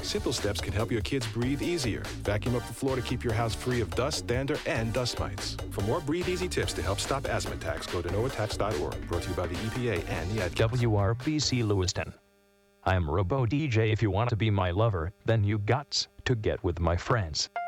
Simple steps can help your kids breathe easier. Vacuum up the floor to keep your house free of dust, dander, and dust mites. For more Breathe Easy tips to help stop asthma attacks, go to noattacks.org. Brought to you by the EPA and the Ad Council. WRBC Lewiston. I'm Robo DJ. If you want to be my lover, then you gots to get with my friends.